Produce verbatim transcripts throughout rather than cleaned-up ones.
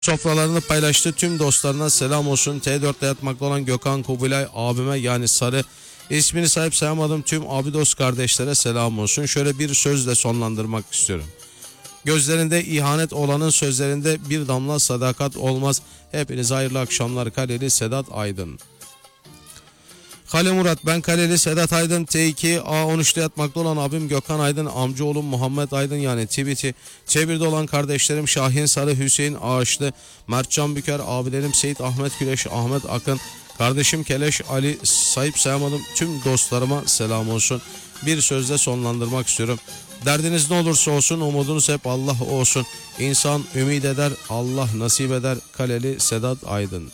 Sofralarını paylaştı. Tüm dostlarına selam olsun. T dörtte yatmakta olan Gökhan Kubilay abime, yani Sarı, ismini sahip sayamadım tüm abi dost kardeşlere selam olsun. Şöyle bir sözle sonlandırmak istiyorum. Gözlerinde ihanet olanın sözlerinde bir damla sadakat olmaz. Hepinize hayırlı akşamlar. Kaleli Sedat Aydın. Kale Murat, ben Kaleli Sedat Aydın. T iki A on üçte yatmakta olan abim Gökhan Aydın, amcaoğlum Muhammed Aydın yani Tibiti, Ç bir'de olan kardeşlerim Şahin Sarı, Hüseyin Ağaçlı, Mertcan Büker, abilerim Seyit Ahmet Güleş, Ahmet Akın, kardeşim Keleş Ali, sahip sayamadım tüm dostlarıma selam olsun. Bir sözle sonlandırmak istiyorum. Derdiniz ne olursa olsun umudunuz hep Allah olsun. İnsan ümit eder, Allah nasip eder. Kaleli Sedat Aydın.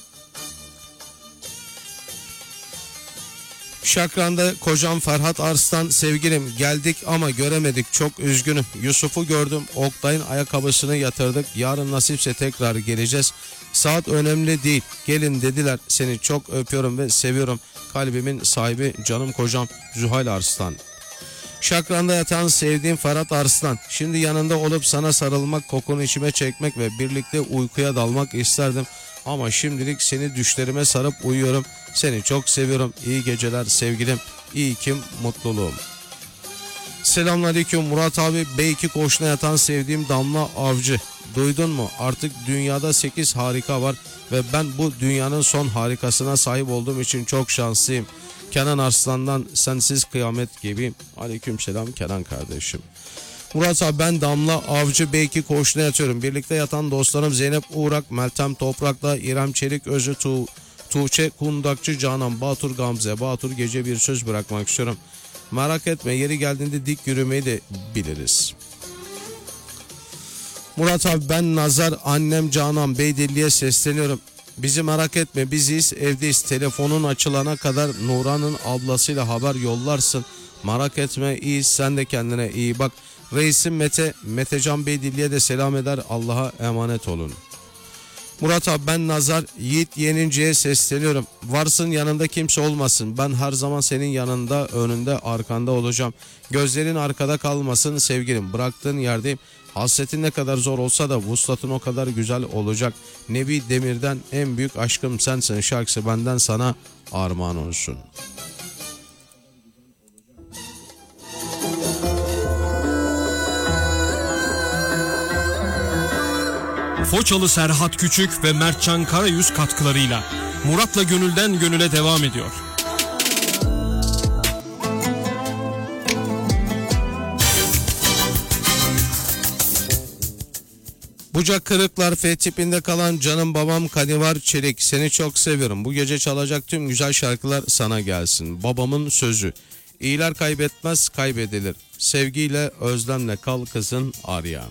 Şakran'da kocam Ferhat Arslan, sevgilim geldik ama göremedik, çok üzgünüm. Yusuf'u gördüm, Oktay'ın ayakkabısını yatırdık, yarın nasipse tekrar geleceğiz. Saat önemli değil, gelin dediler, seni çok öpüyorum ve seviyorum. Kalbimin sahibi canım kocam Zühal Arslan. Şakran'da yatan sevdiğim Ferhat Arslan, şimdi yanında olup sana sarılmak, kokunu içime çekmek ve birlikte uykuya dalmak isterdim. Ama şimdilik seni düşlerime sarıp uyuyorum. Seni çok seviyorum. İyi geceler sevgilim. İyi kim mutluluğum. Selamünaleyküm Murat abi. B iki koğuşuna yatan sevdiğim Damla Avcı. Duydun mu? Artık dünyada sekiz harika var ve ben bu dünyanın son harikasına sahip olduğum için çok şanslıyım. Kenan Arslan'dan sensiz kıyamet gibiyim. Aleykümselam Kenan kardeşim. Murat abi, ben Damla Avcı, B iki koğuşuna yatıyorum. Birlikte yatan dostlarım Zeynep Uğrak, Meltem Toprak'la, İrem Çelik Özü, Tu Tuğçe Kundakçı, Canan Batur, Gamze Batur. Gece bir söz bırakmak istiyorum. Merak etme, yeri geldiğinde dik yürümeyi de biliriz. Murat abi, ben Nazar, annem Canan Beydilli'ye sesleniyorum. Bizi merak etme, biziz, evdeyiz. Telefonun açılana kadar Nuran'ın ablasıyla haber yollarsın. Merak etme, iyiyiz, sen de kendine iyi bak. Reisim Mete, Metecan Beydilli'ye de selam eder. Allah'a emanet olun. Murat abi, ben Nazar, Yiğit Yeninci'ye sesleniyorum. Varsın, yanında kimse olmasın. Ben her zaman senin yanında, önünde, arkanda olacağım. Gözlerin arkada kalmasın sevgilim. Bıraktığın yerdeyim. Hasretin ne kadar zor olsa da vuslatın o kadar güzel olacak. Nebi Demir'den en büyük aşkım sensin şarkısı benden sana armağan olsun. Foçalı Serhat Küçük ve Mertcan Karayüz katkılarıyla Murat'la Gönülden Gönüle devam ediyor. Bucak Kırıklar F tipinde kalan canım babam Kanivar Çelik, seni çok seviyorum. Bu gece çalacak tüm güzel şarkılar sana gelsin. Babamın sözü: İyiler kaybetmez, kaybedilir. Sevgiyle, özlemle kal kızın Arya.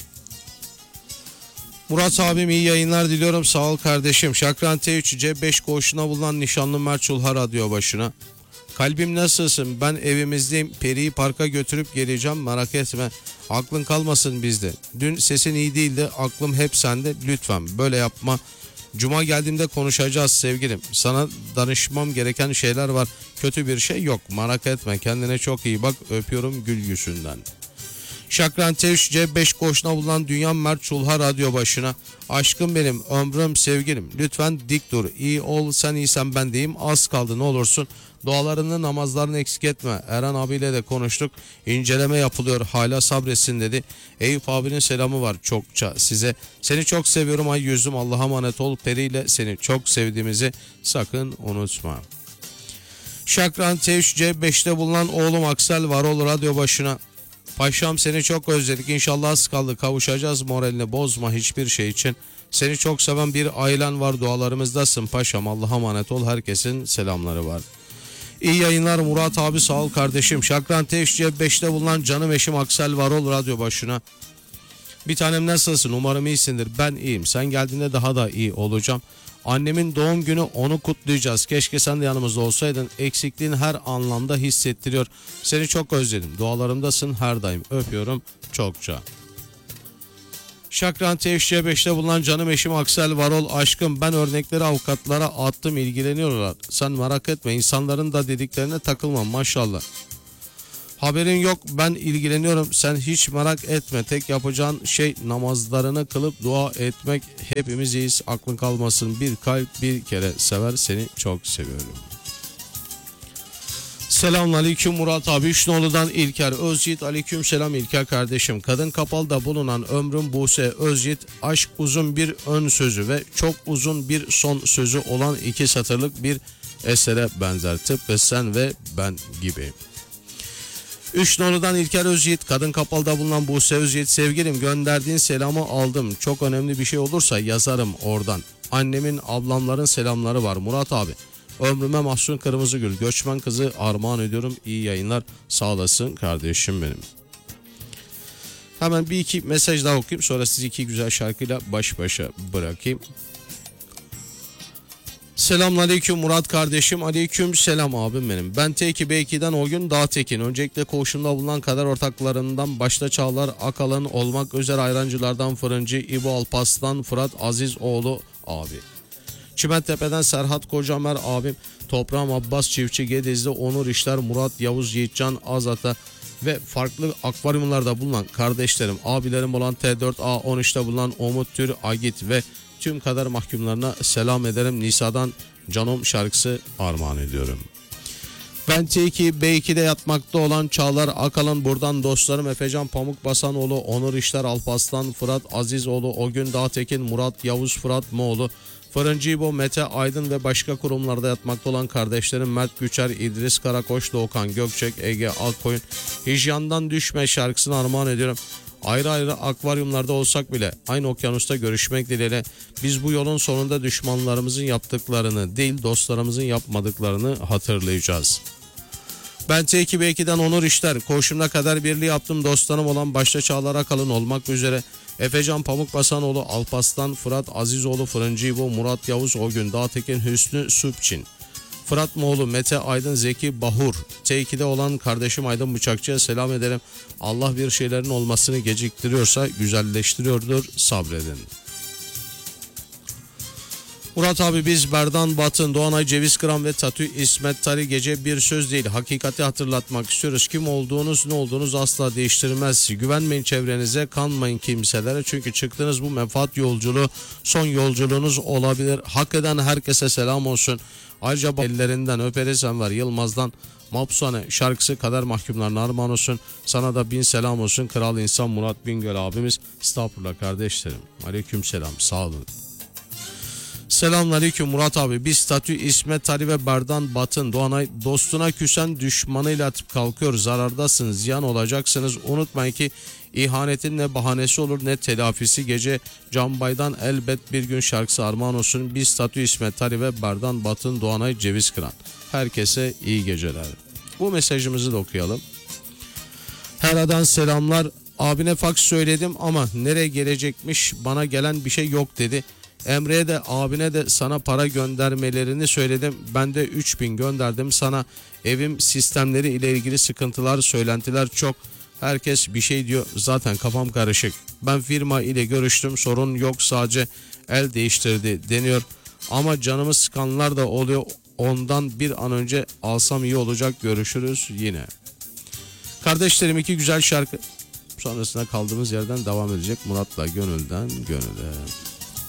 Murat abim, iyi yayınlar diliyorum. Sağ ol kardeşim. Şakran T üç C beş koğuşuna bulunan nişanlı Mert Çulha radyo başına. Kalbim nasılsın? Ben evimizdeyim. Peri'yi parka götürüp geleceğim. Merak etme. Aklın kalmasın bizde. Dün sesin iyi değildi. Aklım hep sende. Lütfen böyle yapma. Cuma geldiğimde konuşacağız sevgilim. Sana danışmam gereken şeyler var. Kötü bir şey yok. Merak etme. Kendine çok iyi bak. Öpüyorum gül yüzünden. Şakran T üç C beş koğuşuna bulunan Dünya Mert Çulha radyo başına. Aşkım benim, ömrüm, sevgilim. Lütfen dik dur. İyi ol, sen iyisen ben deyim. Az kaldı ne olursun. Dualarını, namazlarını eksik etme. Eren abiyle de konuştuk. İnceleme yapılıyor. Hala sabretsin dedi. Eyüp abinin selamı var çokça size. Seni çok seviyorum ay yüzüm. Allah'a emanet ol. Periyle seni çok sevdiğimizi sakın unutma. Şakran T üç C beşte bulunan oğlum Aksel Varol radyo başına. Paşam, seni çok özledik. İnşallah az kaldı kavuşacağız. Moralini bozma hiçbir şey için. Seni çok seven bir ailen var. Dualarımızdasın paşam. Allah'a emanet ol. Herkesin selamları var. İyi yayınlar Murat abi, sağ ol kardeşim. Şakran T üç C beşte bulunan canım eşim Aksel Varol radyo başına. Bir tanem nasılsın? Umarım iyisindir. Ben iyiyim. Sen geldiğinde daha da iyi olacağım. Annemin doğum günü, onu kutlayacağız. Keşke sen de yanımızda olsaydın. Eksikliğin her anlamda hissettiriyor. Seni çok özledim. Dualarımdasın her daim. Öpüyorum çokça. Şakran T üç C beşte bulunan canım eşim Aksel Varol, aşkım ben örnekleri avukatlara attım, ilgileniyorlar. Sen merak etme, insanların da dediklerine takılma maşallah. Haberin yok, ben ilgileniyorum, sen hiç merak etme. Tek yapacağın şey namazlarını kılıp dua etmek. Hepimiz iyiyiz, aklın kalmasın. Bir kalp bir kere sever, seni çok seviyorum. Selamünaleyküm Murat abi. Üçnoğlu'dan İlker Özyiğit. Aleyküm selam İlker kardeşim. Kadın Kapalı'da bulunan ömrüm Buse Özyiğit. Aşk uzun bir ön sözü ve çok uzun bir son sözü olan iki satırlık bir esere benzer. Tıpkı sen ve ben gibi. Üçnoğlu'dan İlker Özyiğit. Kadın Kapalı'da bulunan Buse Özyiğit. Sevgilim, gönderdiğin selamı aldım. Çok önemli bir şey olursa yazarım oradan. Annemin, ablamların selamları var Murat abi. Ömrüme Mahsun Kırmızıgül göçmen kızı armağan ediyorum. İyi yayınlar, sağ olasın kardeşim benim. Hemen bir iki mesaj daha okuyayım, sonra sizi iki güzel şarkıyla baş başa bırakayım. Selamünaleyküm Murat kardeşim. Aleyküm selam abim benim. Ben T iki B iki'den o gün Dağtekin. Öncelikle koğuşumda bulunan kader ortaklarından başta Çağlar Akalın olmak üzere ayrancılardan Fırıncı, İbo Alpaslan, Fırat Azizoğlu abi. Çimentepe'den Serhat Kocamer abim, Toprağım Abbas Çiftçi, Gediz'de Onur İşler, Murat Yavuz Yiğitcan Azat'a ve farklı akvaryumlarda bulunan kardeşlerim, abilerim olan T dört A on üç'te bulunan Umut Tür, Agit ve tüm kader mahkumlarına selam ederim. Nisa'dan Canım şarkısı armağan ediyorum. Ben T iki B iki'de yatmakta olan Çağlar Akalın, buradan dostlarım Efecan Pamukbasanoğlu, Onur İşler, Alpaslan, Fırat Azizoğlu, Ogün Dağtekin, Murat Yavuz Fırat Moğlu, Fırıncı İbo, Mete Aydın ve başka kurumlarda yatmakta olan kardeşlerim Mert Güçer, İdris Karakoç, Doğukan Gökçek, Ege Akkoyun, Hijyandan Düşme şarkısını armağan ediyorum. Ayrı ayrı akvaryumlarda olsak bile aynı okyanusta görüşmek dileğiyle biz bu yolun sonunda düşmanlarımızın yaptıklarını değil, dostlarımızın yapmadıklarını hatırlayacağız. Ben T iki B iki'den Onur İşler, koğuşumda kader birliği yaptım. Dostlarım olan başta Çağlar Akalın olmak üzere Efecan Pamukbasanoğlu, Alpaslan, Fırat Azizoğlu, Fırıncı İbo, Murat Yavuz Ogün, Dağtekin, Hüsnü Süpçin, Fırat Moğlu, Mete Aydın, Zeki Bahur, T iki'de olan kardeşim Aydın Bıçakçı'ya selam ederim. Allah bir şeylerin olmasını geciktiriyorsa güzelleştiriyordur, sabredin. Murat abi, biz Berdan Batın, Doğanay Ceviz Kıran ve Tatü İsmet Tari Gece bir söz değil, hakikati hatırlatmak istiyoruz. Kim olduğunuz, ne olduğunuz asla değiştirmez. Güvenmeyin çevrenize, kanmayın kimselere. Çünkü çıktığınız bu menfaat yolculuğu son yolculuğunuz olabilir. Hak eden herkese selam olsun. Ayrıca ellerinden öperiz Enver Yılmaz'dan Mapsane şarkısı kader mahkumlarına armağan olsun. Sana da bin selam olsun. Kral insan Murat Bingöl abimiz. Estağfurullah kardeşlerim. Aleyküm selam. Sağ olun. Selamünaleyküm Murat abi. Biz Statü İsmet Ali ve Berdan Batın, Doğanay dostuna küsen düşmanıyla atıp kalkıyor. Zarardasınız, ziyan olacaksınız. Unutmayın ki ihanetin ne bahanesi olur ne telafisi. Gece Canbay'dan elbet bir gün şarkısı armağan olsun. Biz Statü İsmet Ali ve Berdan Batın, Doğanay Ceviz Kıran. Herkese iyi geceler. Bu mesajımızı da okuyalım. Hera'dan selamlar. Abine faks söyledim ama nereye gelecekmiş, bana gelen bir şey yok dedi. Emre'ye de abine de sana para göndermelerini söyledim. Ben de üç bin gönderdim sana. Evim sistemleri ile ilgili sıkıntılar, söylentiler çok. Herkes bir şey diyor, zaten kafam karışık. Ben firma ile görüştüm, sorun yok, sadece el değiştirdi deniyor. Ama canımı sıkanlar da oluyor. Ondan bir an önce alsam iyi olacak. Görüşürüz yine. Kardeşlerim, iki güzel şarkı. Sonrasında kaldığımız yerden devam edecek. Murat'la Gönülden Gönüle.